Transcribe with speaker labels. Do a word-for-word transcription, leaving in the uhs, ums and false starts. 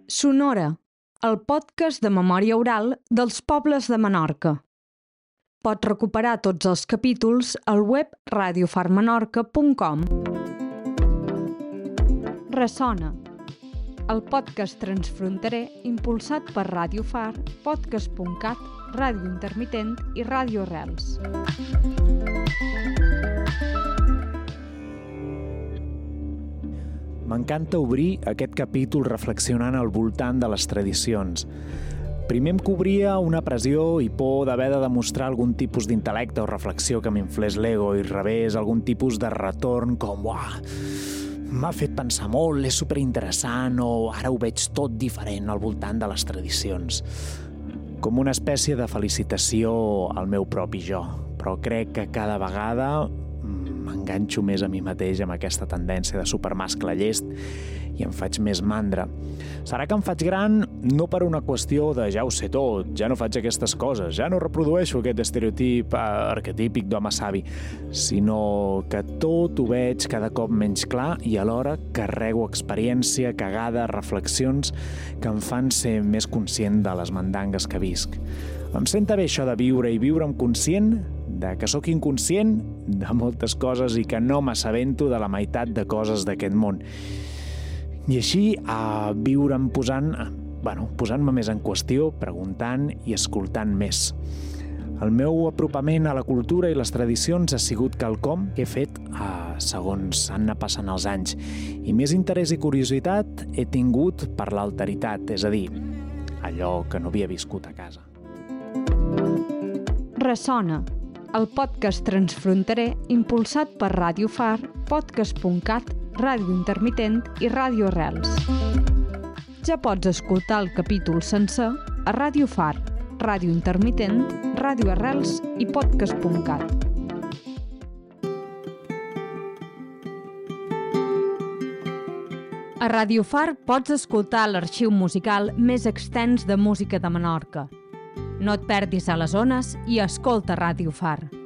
Speaker 1: Sonora, el podcast de memòria oral dels pobles de Menorca. Pots recuperar tots els capítols al web radio far menorca punt com. Ressona, el podcast transfronterer impulsat per Radio Far, podcast punt cat, Ràdio Intermitent i Ràdio Arrels.
Speaker 2: M'encanta obrir aquest capítol reflexionant al voltant de les tradicions. Primer em cobria una pressió i por d'haver de demostrar algun tipus d'intel·lecte o reflexió que m'inflés l'ego i rebés algun tipus de retorn com «Uah, m'ha fet pensar molt, és superinteressant» o «Ara ho veig tot diferent al voltant de les tradicions». Com una espècie de felicitació al meu propi jo. Però crec que cada vegada m'enganxo més a mi mateix amb aquesta tendència de supermascle llest i em faig més mandra. Serà que em faig gran no per una qüestió de ja ho sé tot, ja no faig aquestes coses, ja no reprodueixo aquest estereotip arquetípic d'home savi, sinó que tot ho veig cada cop menys clar i alhora carrego experiència, cagada, reflexions que em fan ser més conscient de les mandangues que visc. Em senta bé això de viure i viure amb conscient de que sóc inconscient de moltes coses i que no m'assabento de la meitat de coses d'aquest món. I així, a viure'm posant, bueno, posant-me més en qüestió, preguntant i escoltant més. El meu apropament a la cultura i les tradicions ha sigut quelcom que he fet eh, segons han anat passant els anys. I més interès i curiositat he tingut per l'alteritat, és a dir, allò que no havia viscut a casa.
Speaker 1: Ressona, el podcast transfronterer impulsat per Radio Far, podcast punt cat, Ràdio Intermitent i Ràdio Arrels. Ja pots escoltar el capítol sencer a Radio Far, Ràdio Intermitent, Ràdio Arrels i podcast punt cat. A Radio Far pots escoltar l'arxiu musical més extens de música de Menorca. No et perdis a les ones i escolta Radio Far.